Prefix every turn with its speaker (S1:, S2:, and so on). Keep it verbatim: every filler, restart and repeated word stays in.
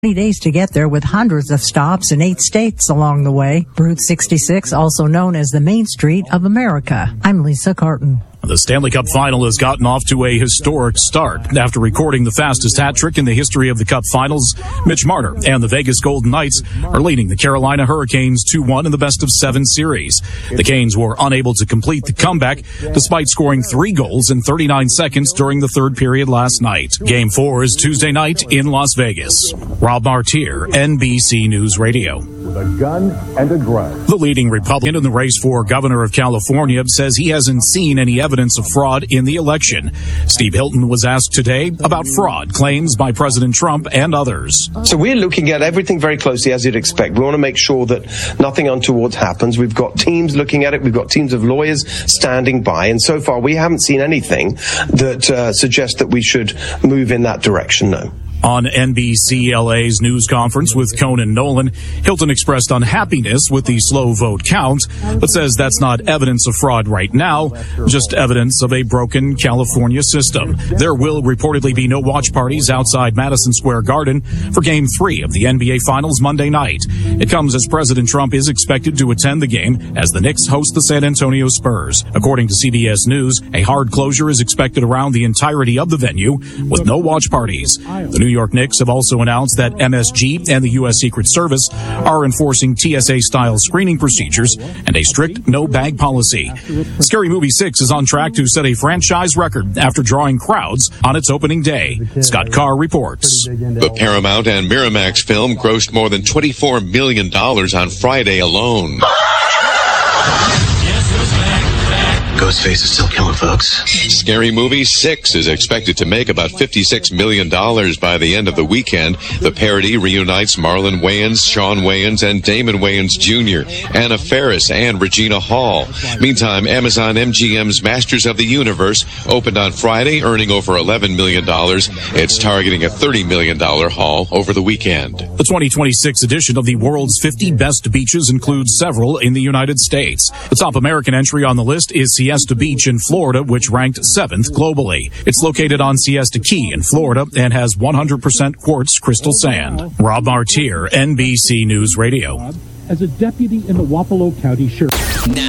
S1: days to get there with hundreds of stops in eight states along the way. Route sixty-six, also known as the Main Street of America. I'm Lisa Carton.
S2: The Stanley Cup Final has gotten off to a historic start. After recording the fastest hat trick in the history of the Cup Finals, Mitch Marner and the Vegas Golden Knights are leading the Carolina Hurricanes two one in the best of seven series. The Canes were unable to complete the comeback despite scoring three goals in thirty-nine seconds during the third period last night. Game four is Tuesday night in Las Vegas. Rob Martier, N B C News Radio.
S3: With a gun and a grunt.
S2: The leading Republican in the race for governor of California says he hasn't seen any evidence of fraud in the election. Steve Hilton was asked today about fraud claims by President Trump and others.
S4: So we're looking at everything very closely, as you'd expect. We want to make sure that nothing untoward happens. We've got teams looking at it. We've got teams of lawyers standing by. And so far, we haven't seen anything that uh, suggests that we should move in that direction, no.
S2: On N B C L A's news conference with Conan Nolan, Hilton expressed unhappiness with the slow vote count, but says that's not evidence of fraud right now, just evidence of a broken California system. There will reportedly be no watch parties outside Madison Square Garden for Game three of the N B A Finals Monday night. It comes as President Trump is expected to attend the game as the Knicks host the San Antonio Spurs. According to C B S News, a hard closure is expected around the entirety of the venue with no watch parties. The New New York Knicks have also announced that M S G and the U S Secret Service are enforcing T S A-style screening procedures and a strict no-bag policy. Scary Movie six is on track to set a franchise record after drawing crowds on its opening day. Scott Carr reports.
S5: The Paramount and Miramax film grossed more than twenty-four million dollars on Friday alone.
S6: Ghostface is still killing folks.
S5: Scary Movie six is expected to make about fifty-six million dollars by the end of the weekend. The parody reunites Marlon Wayans, Sean Wayans, and Damon Wayans Junior, Anna Faris, and Regina Hall. Meantime, Amazon M G M's Masters of the Universe opened on Friday, earning over eleven million dollars. It's targeting a thirty million dollars haul over the weekend.
S2: The twenty twenty-six edition of the world's fifty best beaches includes several in the United States. The top American entry on the list is Siesta Beach in Florida, which ranked seventh globally. It's located on Siesta Key in Florida and has one hundred percent quartz crystal sand. Rob Martier, N B C News Radio.
S7: As a deputy in the Wapello County Sheriff.
S8: Now.